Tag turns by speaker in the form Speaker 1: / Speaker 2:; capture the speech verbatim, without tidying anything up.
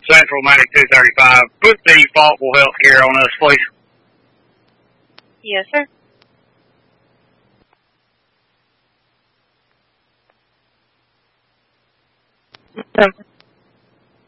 Speaker 1: Central Medic two thirty-five. Put the Faultville Healthcare on us, please.
Speaker 2: Yes, sir. Number